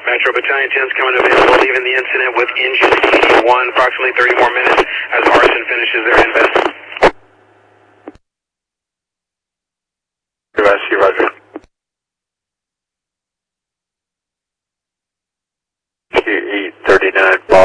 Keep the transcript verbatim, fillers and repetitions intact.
Metro Battalion ten's coming available, leaving the incident with engine eighty-one, approximately thirty more minutes as Arson finishes their invest. Roger, Roger. eight thirty-nine.